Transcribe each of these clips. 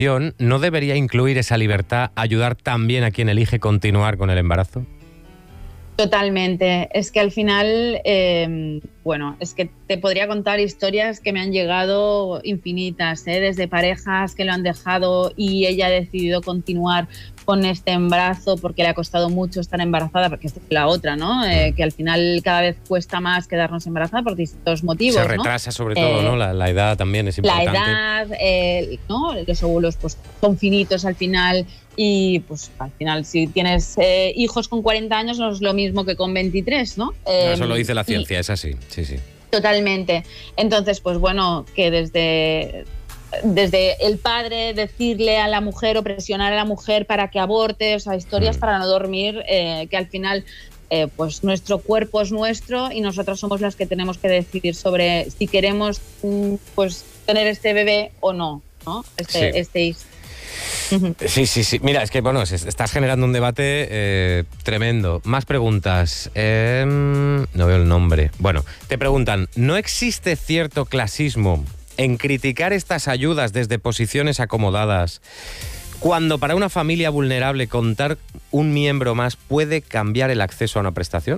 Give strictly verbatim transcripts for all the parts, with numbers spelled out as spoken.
¿no debería incluir esa libertad ayudar también a quien elige continuar con el embarazo? Totalmente. Es que al final, eh, bueno, es que te podría contar historias que me han llegado infinitas, ¿eh? Desde parejas que lo han dejado y ella ha decidido continuar con este embarazo porque le ha costado mucho estar embarazada, porque esta es la otra, ¿¿no? Eh, que al final cada vez cuesta más quedarnos embarazada por distintos motivos, Se retrasa, ¿no? Sobre todo, eh, ¿no? La, la edad también es importante. La edad, eh, ¿no? Los óvulos pues, son finitos al final y pues al final si tienes eh, hijos con cuarenta años no es lo mismo que con veintitrés, ¿no? Eh, Eso lo dice la ciencia, y, es así, sí, sí. Totalmente. Entonces, pues bueno, que desde... desde el padre decirle a la mujer o presionar a la mujer para que aborte, o sea, historias mm. para no dormir, eh, que al final eh, pues nuestro cuerpo es nuestro y nosotras somos las que tenemos que decidir sobre si queremos pues tener este bebé o no, ¿no? Este, sí. este hijo. Sí, sí, sí. Mira, es que bueno, estás generando un debate eh, tremendo. Más preguntas. Eh, no veo el nombre. Bueno, te preguntan, ¿no existe cierto clasismo en criticar estas ayudas desde posiciones acomodadas, cuando para una familia vulnerable contar un miembro más puede cambiar el acceso a una prestación?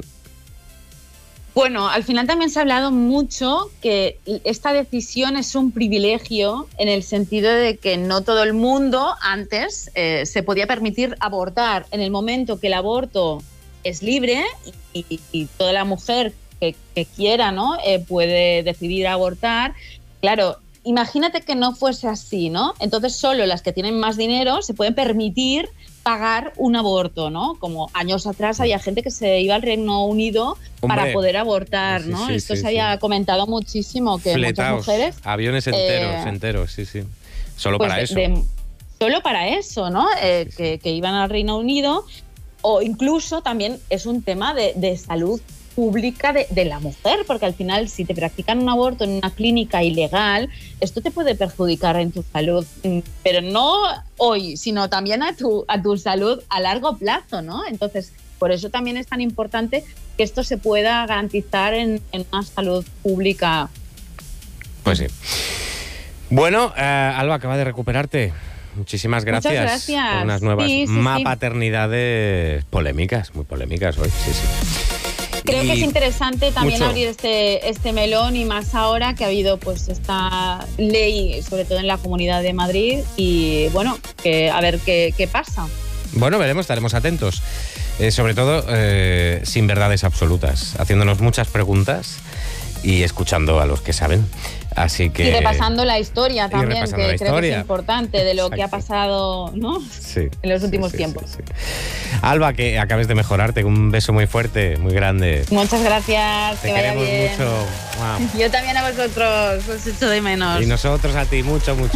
Bueno, al final también se ha hablado mucho que esta decisión es un privilegio en el sentido de que no todo el mundo antes eh, se podía permitir abortar. En el momento que el aborto es libre y, y, y toda la mujer que, que quiera, ¿no? eh, puede decidir abortar. Claro, imagínate que no fuese así, ¿no? Entonces solo las que tienen más dinero se pueden permitir pagar un aborto, ¿no? Como años atrás había gente que se iba al Reino Unido Hombre, para poder abortar, sí, ¿no? Sí, Esto sí, se sí. había comentado muchísimo, que Fletaos, muchas mujeres... aviones enteros, eh, enteros, sí, sí. Solo pues para de, eso. De, solo para eso, ¿no? Eh, sí, que, que iban al Reino Unido, o incluso también es un tema de, de salud pública de, de la mujer, porque al final si te practican un aborto en una clínica ilegal, esto te puede perjudicar en tu salud, pero no hoy, sino también a tu, a tu salud a largo plazo, ¿no? Entonces, por eso también es tan importante que esto se pueda garantizar en, en una salud pública. Pues sí. Bueno, uh, Alba, acaba de recuperarte. Muchísimas gracias, Muchas gracias por unas nuevas sí, sí, mapaternidades sí. polémicas, muy polémicas hoy, sí, sí. Creo y que es interesante también mucho. abrir este, este melón y más ahora que ha habido pues esta ley, sobre todo en la Comunidad de Madrid y bueno, que, a ver qué, qué pasa. Bueno, veremos, estaremos atentos. Eh, sobre todo eh, sin verdades absolutas, haciéndonos muchas preguntas y escuchando a los que saben. Así que... Y repasando la historia también, que creo historia. que es importante de lo Exacto. que ha pasado, ¿no? Sí, en los sí, últimos sí, tiempos. Sí, sí. Alba, que acabes de mejorarte, un beso muy fuerte, muy grande. Muchas gracias, Te que vaya queremos bien. mucho. Wow. Yo también a vosotros, os echo de menos. Y nosotros a ti, mucho, mucho.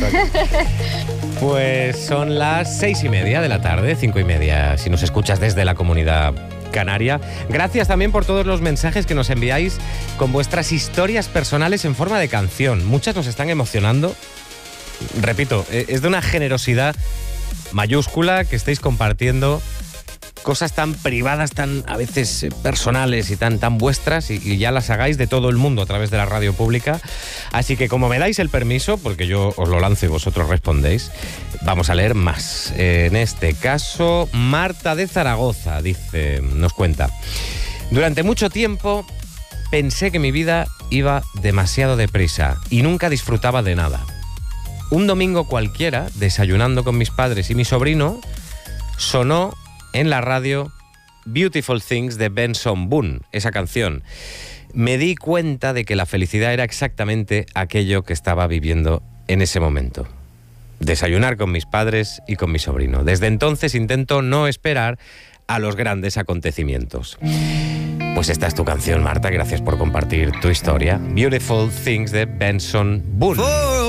Pues son las seis y media de la tarde, cinco y media, si nos escuchas desde la Comunidad Canaria. Gracias también por todos los mensajes que nos enviáis con vuestras historias personales en forma de canción. Muchas nos están emocionando. Repito, es de una generosidad mayúscula que estéis compartiendo cosas tan privadas, tan a veces personales y tan, tan vuestras, y, y ya las hagáis de todo el mundo a través de la radio pública. Así que como me dais el permiso, porque yo os lo lanzo y vosotros respondéis, vamos a leer más. En este caso, Marta de Zaragoza dice, nos cuenta: durante mucho tiempo pensé que mi vida iba demasiado deprisa y nunca disfrutaba de nada. Un domingo cualquiera, desayunando con mis padres y mi sobrino, sonó en la radio Beautiful Things de Benson Boone, esa canción. Me di cuenta de que la felicidad era exactamente aquello que estaba viviendo en ese momento. Desayunar con mis padres y con mi sobrino. Desde entonces intento no esperar a los grandes acontecimientos. Pues esta es tu canción, Marta. Gracias por compartir tu historia. Beautiful Things de Benson Boone.